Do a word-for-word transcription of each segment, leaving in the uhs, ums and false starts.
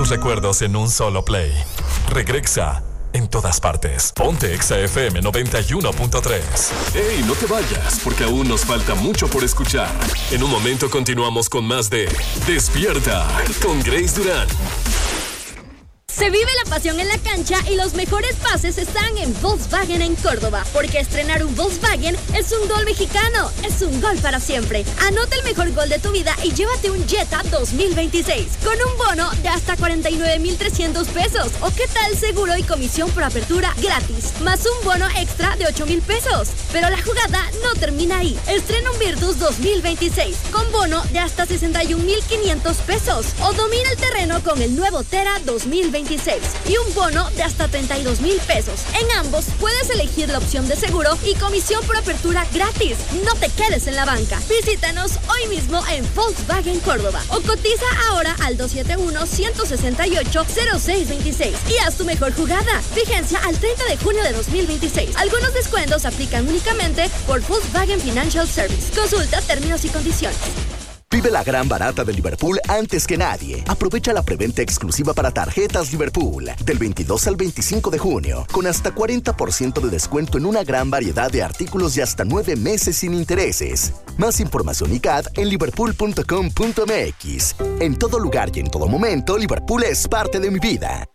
tus recuerdos en un solo play. Regresa en todas partes. Ponte Exa F M noventa y uno punto tres. Ey, no te vayas, porque aún nos falta mucho por escuchar. En un momento continuamos con más de Despierta con Grace Durán. Se vive la pasión en la cancha y los mejores pases están en Volkswagen en Córdoba, porque estrenar un Volkswagen es un gol mexicano, es un gol para siempre. Anota el mejor gol de tu vida y llévate un Jetta dos mil veintiséis con un bono de hasta cuarenta y nueve mil trescientos pesos. ¿O qué tal seguro y comisión por apertura gratis? Más un bono extra de ocho mil pesos. Pero la jugada no termina ahí. Estrena un Virtus dos mil veintiséis con bono de hasta sesenta y un mil quinientos pesos. O domina el terreno con el nuevo Tera dos mil veintiséis y un bono de hasta treinta y dos mil pesos. En ambos puedes elegir la opción de seguro y comisión por apertura gratis. No te quedes en la banca. Visítanos hoy mismo en Volkswagen Córdoba o cotiza ahora al dos siete uno, uno seis ocho, cero seis dos seis y haz tu mejor jugada. Vigencia al treinta de junio de dos mil veintiséis. Algunos descuentos aplican únicamente por Volkswagen Financial Service. Consulta términos y condiciones. Vive la gran barata de Liverpool antes que nadie. Aprovecha la preventa exclusiva para tarjetas Liverpool del veintidós al veinticinco de junio, con hasta cuarenta por ciento de descuento en una gran variedad de artículos y hasta nueve meses sin intereses. Más información y C A D en liverpool punto com punto m x. En todo lugar y en todo momento, Liverpool es parte de mi vida.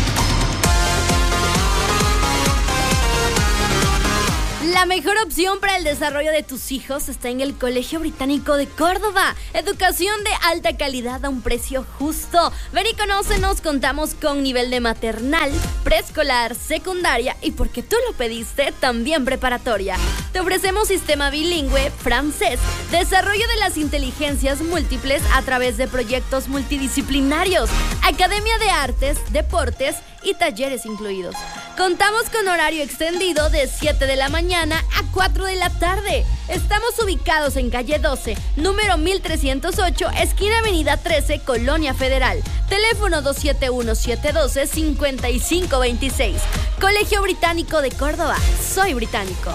La mejor opción para el desarrollo de tus hijos está en el Colegio Británico de Córdoba. Educación de alta calidad a un precio justo. Ven y conócenos, contamos con nivel de maternal, preescolar, secundaria y, porque tú lo pediste, también preparatoria. Te ofrecemos sistema bilingüe, francés, desarrollo de las inteligencias múltiples a través de proyectos multidisciplinarios, academia de artes, deportes y talleres incluidos. Contamos con horario extendido de siete de la mañana a cuatro de la tarde. Estamos ubicados en calle doce, número mil trescientos ocho, esquina avenida trece, Colonia Federal. Teléfono dos siete uno, siete uno dos, cinco cinco dos seis. Colegio Británico de Córdoba. Soy británico.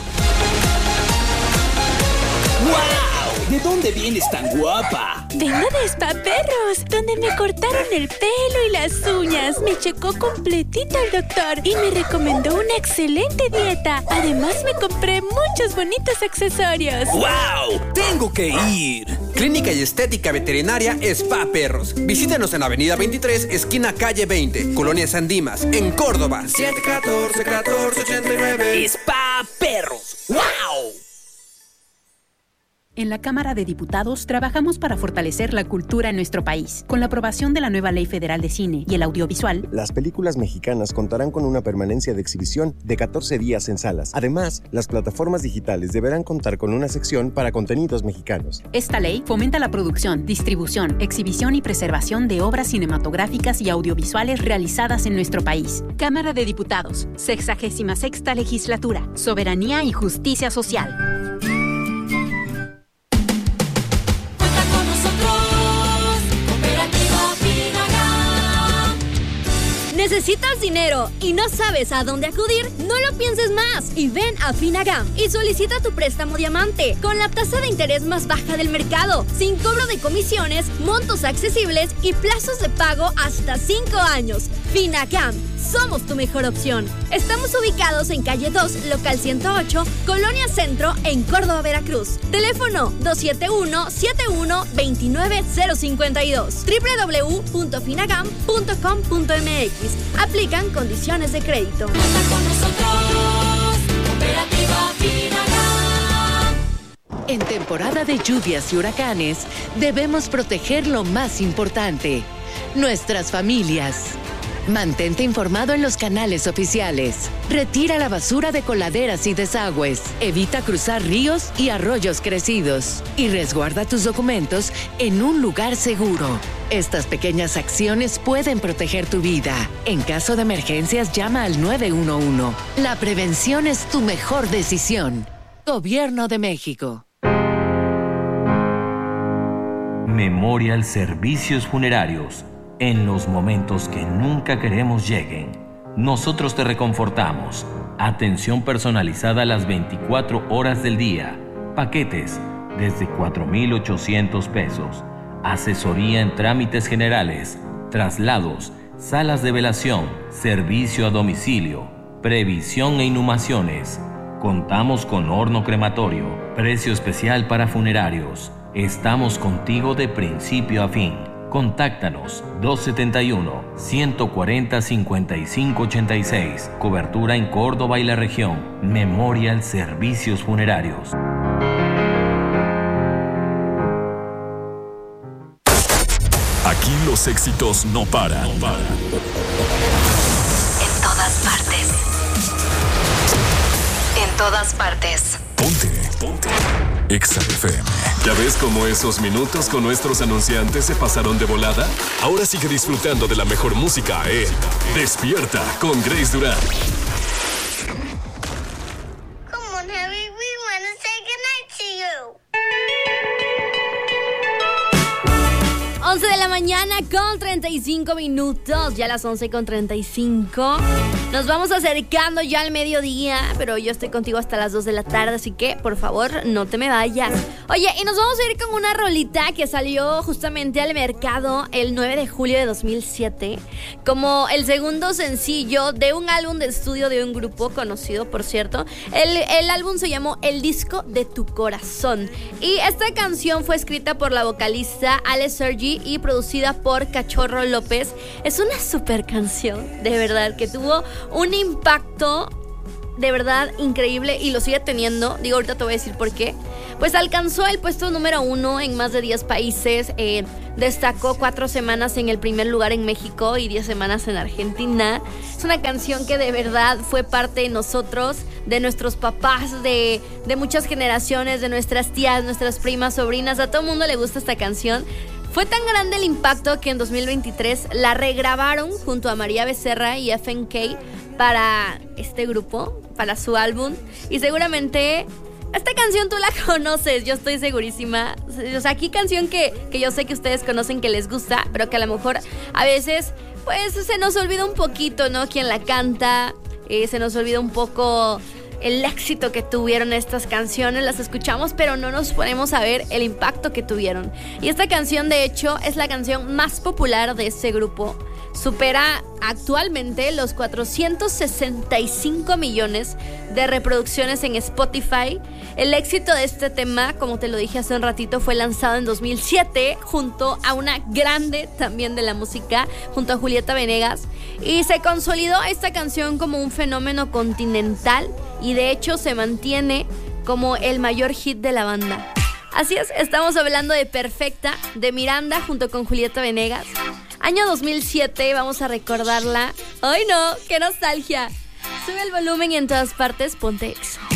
¡Wow! ¿De dónde vienes tan guapa? Vengo de Spa Perros, donde me cortaron el pelo y las uñas. Me checó completita el doctor y me recomendó una excelente dieta. Además, me compré muchos bonitos accesorios. ¡Wow! ¡Tengo que ir! Clínica y Estética Veterinaria Spa Perros. Visítenos en Avenida veintitrés, esquina calle veinte, Colonia San Dimas, en Córdoba. siete uno cuatro, uno cuatro ocho nueve. Spa Perros. ¡Wow! En la Cámara de Diputados trabajamos para fortalecer la cultura en nuestro país. Con la aprobación de la nueva Ley Federal de Cine y el Audiovisual, las películas mexicanas contarán con una permanencia de exhibición de catorce días en salas. Además, las plataformas digitales deberán contar con una sección para contenidos mexicanos. Esta ley fomenta la producción, distribución, exhibición y preservación de obras cinematográficas y audiovisuales realizadas en nuestro país. Cámara de Diputados, sexagésima sexta legislatura, soberanía y justicia social. ¿Necesitas dinero y no sabes a dónde acudir? No lo pienses más y ven a Finagam y solicita tu préstamo diamante con la tasa de interés más baja del mercado, sin cobro de comisiones, montos accesibles y plazos de pago hasta cinco años. Finagam, somos tu mejor opción. Estamos ubicados en calle dos, local ciento ocho, Colonia Centro, en Córdoba, Veracruz. Teléfono dos siete uno, siete uno dos nueve cero cinco dos, doble u doble u doble u punto finagam punto com punto m x. Aplican condiciones de crédito. Con nosotros, Cooperativa Finagam. En temporada de lluvias y huracanes, debemos proteger lo más importante, nuestras familias. Mantente informado en los canales oficiales. Retira la basura de coladeras y desagües. Evita cruzar ríos y arroyos crecidos. Y resguarda tus documentos en un lugar seguro. Estas pequeñas acciones pueden proteger tu vida. En caso de emergencias, llama al nueve uno uno. La prevención es tu mejor decisión. Gobierno de México. Memorial Servicios Funerarios. En los momentos que nunca queremos lleguen, nosotros te reconfortamos. Atención personalizada las veinticuatro horas del día. Paquetes desde cuatro mil ochocientos pesos. Asesoría en trámites generales, traslados, salas de velación, servicio a domicilio, previsión e inhumaciones. Contamos con horno crematorio, precio especial para funerarios. Estamos contigo de principio a fin. Contáctanos dos siete uno, uno cuatro cero, cinco cinco ocho seis. Cobertura en Córdoba y la región. Memorial Servicios Funerarios. Aquí los éxitos no paran. No paran. En todas partes. En todas partes. Ponte, ponte. Exa F M. ¿Ya ves cómo esos minutos con nuestros anunciantes se pasaron de volada? Ahora sigue disfrutando de la mejor música en Despierta con Grace Durán. Come on, Harry, we want to say goodnight to you. once de la mañana con treinta y cinco minutos, ya las once con treinta y cinco. Nos vamos acercando ya al mediodía, pero yo estoy contigo hasta las dos de la tarde, así que por favor no te me vayas. Oye, y nos vamos a ir con una rolita que salió justamente al mercado el nueve de julio de dos mil siete, como el segundo sencillo de un álbum de estudio de un grupo conocido, por cierto. El, el álbum se llamó El Disco de Tu Corazón, y esta canción fue escrita por la vocalista Ale Sergi y producida por Cachorro López. Es una super canción, de verdad, que tuvo un impacto de verdad increíble y lo sigue teniendo. Digo, ahorita te voy a decir por qué. Pues alcanzó el puesto número uno en más de diez países, eh, destacó cuatro semanas en el primer lugar en México y diez semanas en Argentina. Es una canción que de verdad fue parte de nosotros, de nuestros papás, de, de muchas generaciones, de nuestras tías, nuestras primas, sobrinas. A todo el mundo le gusta esta canción. Fue tan grande el impacto que en dos mil veintitrés la regrabaron junto a María Becerra y F N K para este grupo, para su álbum. Y seguramente esta canción tú la conoces, yo estoy segurísima. O sea, aquí canción que, que yo sé que ustedes conocen, que les gusta, pero que a lo mejor a veces pues se nos olvida un poquito, ¿no? Quién la canta, eh, se nos olvida un poco el éxito que tuvieron estas canciones. Las escuchamos, pero no nos ponemos a ver el impacto que tuvieron. Y esta canción, de hecho, es la canción más popular de ese grupo. Supera actualmente los cuatrocientos sesenta y cinco millones de reproducciones en Spotify. El éxito de este tema, como te lo dije hace un ratito, fue lanzado en dos mil siete junto a una grande también de la música, junto a Julieta Venegas. Y se consolidó esta canción como un fenómeno continental y de hecho se mantiene como el mayor hit de la banda. Así es, estamos hablando de Perfecta, de Miranda junto con Julieta Venegas. Año dos mil siete, vamos a recordarla. ¡Ay no! ¡Qué nostalgia! Sube el volumen y en todas partes ponte Exa.